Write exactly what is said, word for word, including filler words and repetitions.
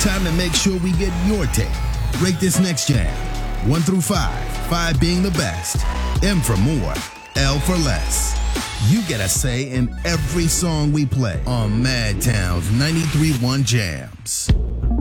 Time to make sure we get your take. Rate this next jam. One through five. Five being the best. M for more. L for less. You get a say in every song we play on Mad Town's ninety-three point one Jams.